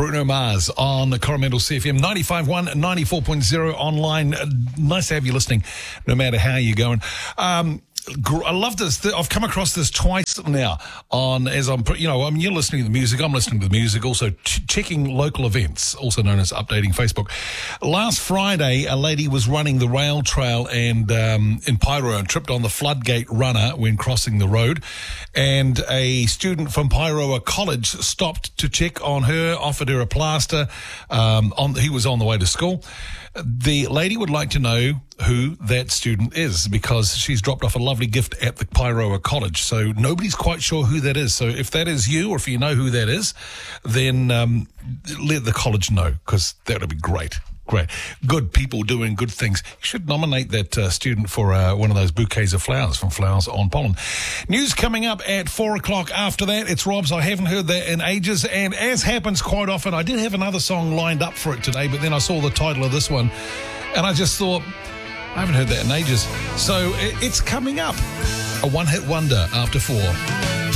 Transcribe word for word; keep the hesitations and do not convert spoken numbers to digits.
Bruno Mars on the Coromandel C F M ninety-five point one, ninety-four point zero online. Uh, nice to have you listening, no matter how you're going. Um, I love this. I've come across this twice now on, as I'm, you know, I mean, you're listening to the music, I'm listening to the music, also ch- checking local events, also known as updating Facebook. Last Friday, a lady was running the rail trail and um, in Pyro and tripped on the floodgate runner when crossing the road. And a student from Pyroa College stopped to check on her, offered her a plaster. Um, on, he was on the way to school. The lady would like to know who that student is because she's dropped off a lovely gift at the Pyroa College. So nobody's quite sure who that is. So if that is you, or if you know who that is, then um, let the college know, because that would be great. Great. Good people doing good things. You should nominate that uh, student for uh, one of those bouquets of flowers from Flowers on Pollen. News coming up at four o'clock. After that, it's Rob's. I haven't heard that in ages. And as happens quite often, I did have another song lined up for it today, but then I saw the title of this one, and I just thought, I haven't heard that in ages. So it's coming up. A one-hit wonder after four.